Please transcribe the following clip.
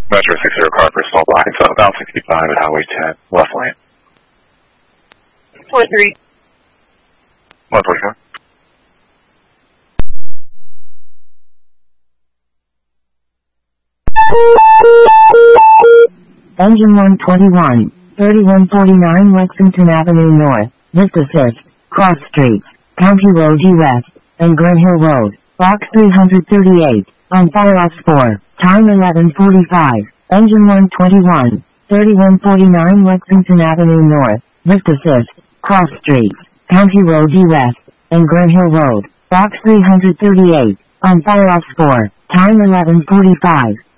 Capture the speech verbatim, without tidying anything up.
Metro six zero car for small block, so about sixty-five at Highway ten, left lane. four three. one forty-four. Engine one twenty-one, thirty-one forty-nine Lexington Avenue North, Vista Fifth, Cross Streets, County Road U S, and Glen Hill Road, Box three thirty-eight, on Fireoff four, time eleven forty-five. Engine one twenty-one, thirty-one forty-nine Lexington Avenue North, Vista Fifth, Cross Streets, County Road U S, and Glen Hill Road, Box three thirty-eight, on Fireoff four, time eleven forty-five.